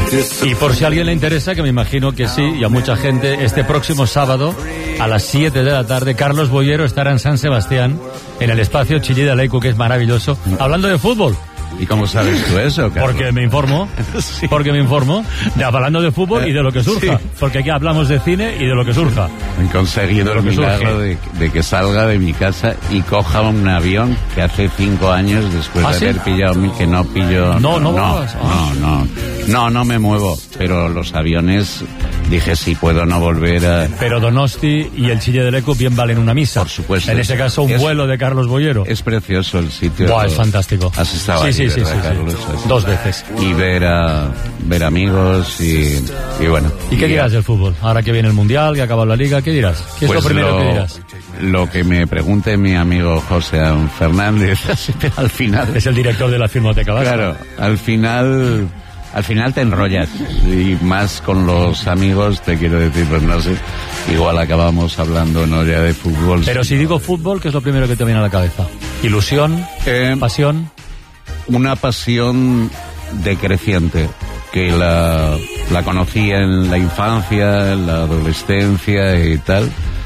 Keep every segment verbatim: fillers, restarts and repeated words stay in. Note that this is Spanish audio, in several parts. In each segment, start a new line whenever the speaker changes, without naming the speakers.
Y por si a alguien le interesa, que me imagino que sí, y a mucha gente, este próximo sábado, a las siete de la tarde, Carlos Boyero estará en San Sebastián, en el espacio Chillida de Aleiku, que es maravilloso, hablando de fútbol.
¿Y cómo sabes tú eso, Carlos?
Porque me informo, sí. porque me informo, de, hablando de fútbol y de lo que surja, sí. porque aquí hablamos de cine y de lo que surja.
He conseguido el milagro de, de que salga de mi casa y coja un avión que hace cinco años, después
¿Ah,
de
sí?
haber pillado mi, que no pillo...
No, no,
no,
vas.
no, no, no, no me muevo, pero los aviones... Dije, si puedo no volver a...
Pero Donosti y el Chillida de Aleiku bien valen una misa.
Por supuesto.
En ese caso, un
es,
vuelo de Carlos Boyero.
Es precioso el sitio.
Buah, es fantástico.
Has estado
sí,
ahí,
sí, sí,
¿verdad,
sí,
Carlos?
sí. Dos veces.
Y ver a ver amigos y, y bueno.
¿Y qué y dirás a... del fútbol? Ahora que viene el Mundial, que ha acabado la Liga, ¿qué dirás? ¿Qué es
pues
lo primero
lo,
que dirás?
Lo que me pregunte mi amigo José Fernández al final.
Es el director de la Filmoteca Vasca.
Claro, al final... Al final te enrollas, y más con los amigos, te quiero decir, pues no sé, igual acabamos hablando no ya de fútbol.
Pero si digo fútbol, ¿qué es lo primero que te viene a la cabeza? ¿Ilusión? Eh, ¿Pasión?
Una pasión decreciente, que la, la conocí en la infancia, en la adolescencia y tal,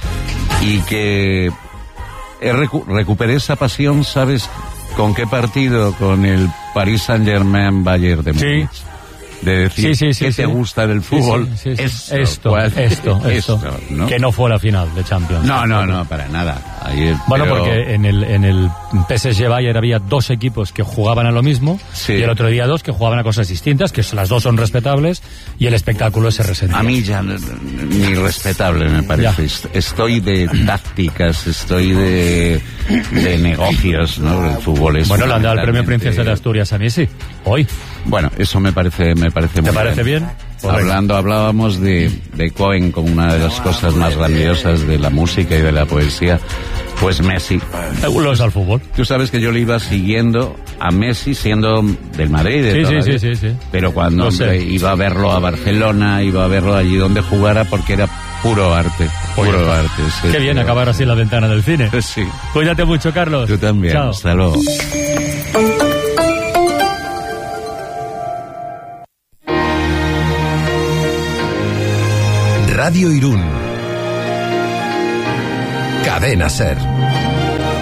y que he recu- recuperé esa pasión, ¿sabes con qué partido? Con el Paris Saint-Germain Bayern de Múnich. Sí. De decir,
sí, sí, sí,
¿qué
sí.
te gusta del fútbol?
Sí, sí, sí, sí.
Esto,
esto,
pues,
esto, esto,
esto, ¿no?
Que no fue la final de Champions.
No, no, no, para nada. Ayer,
bueno,
pero...
porque en el, en el P S G Bayern había dos equipos que jugaban a lo mismo, sí. y el otro día dos que jugaban a cosas distintas, que las dos son respetables, y el espectáculo se resentía.
A mí ya ni respetable me parece. Ya. Estoy de tácticas, estoy de, de negocios, ¿no? El fútbol es...
Bueno, le han dado el premio Princesa de Asturias a Messi, hoy.
Bueno, eso me parece, me parece muy
¿Te parece bien?
bien? Hablando, hablábamos de, de Cohen como una de las cosas más grandiosas de la música y de la poesía, pues Messi.
Lo es al fútbol.
Tú sabes que yo le iba siguiendo a Messi siendo del Madrid. De
sí,
toda
sí,
la
sí, sí, sí.
Pero cuando hombre, iba a verlo a Barcelona, iba a verlo allí donde jugara porque era puro arte, puro Oye, arte.
Sí, qué bien acabar así la ventana del cine.
Sí.
Cuídate mucho, Carlos.
Tú también.
Chao.
Hasta luego.
Radio Irún. Cadena Ser.